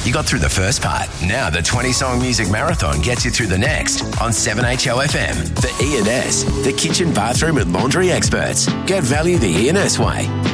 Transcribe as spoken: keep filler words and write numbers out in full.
You got through the first part. Now the twenty-song music marathon gets you through the next on seven H O F M. The E and S, the kitchen, bathroom and laundry experts. Get value the E and S way.